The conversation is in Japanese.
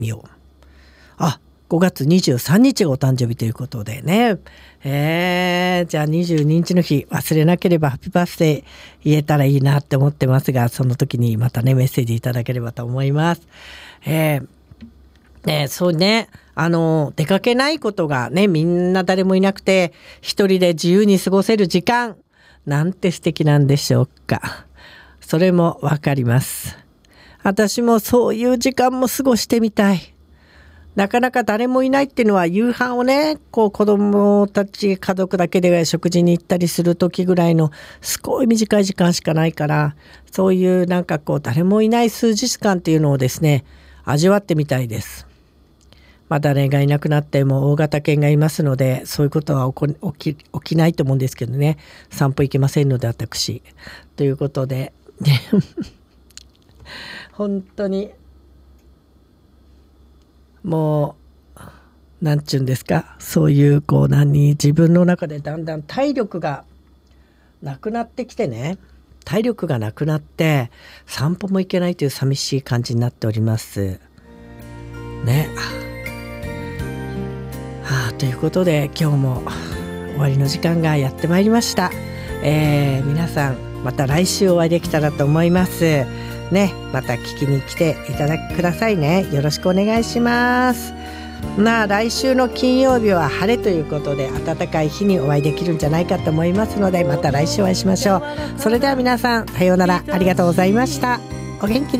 みよう。5月23日がお誕生日ということでね。じゃあ22日の日忘れなければハッピーバースデー言えたらいいなって思ってますが、その時にまたねメッセージいただければと思います。そうね、出かけないことがね、みんな誰もいなくて一人で自由に過ごせる時間なんて素敵なんでしょうか。それもわかります。私もそういう時間も過ごしてみたい。なかなか誰もいないっていうのは、夕飯をね、子供たち家族だけで食事に行ったりする時ぐらいのすごい短い時間しかないから、そういう誰もいない数日間っていうのをですね、味わってみたいです。誰がいなくなっても大型犬がいますので、そういうことは起きないと思うんですけどね。散歩行けませんので私。ということで本当にもうなんちゅうんですか、そういう自分の中でだんだん体力がなくなってきてね、体力がなくなって散歩も行けないという寂しい感じになっておりますね。ということで今日も終わりの時間がやってまいりました。皆さんまた来週お会いできたらと思いますね。また聞きに来てくださいね。よろしくお願いします。来週の金曜日は晴れということで、暖かい日にお会いできるんじゃないかと思いますので、また来週お会いしましょう。それでは皆さん、さようなら。ありがとうございました。お元気で